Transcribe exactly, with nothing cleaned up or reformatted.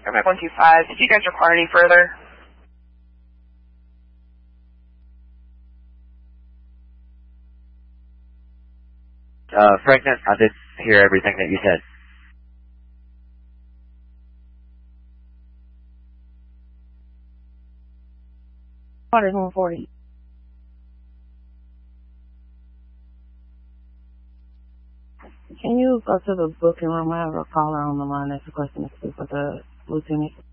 November one two five. Did you guys require any further? Uh, pregnant, I did hear everything that you said. one forty. Can you go to the booking room? I have a caller on the line that's requesting to speak with the lieutenant.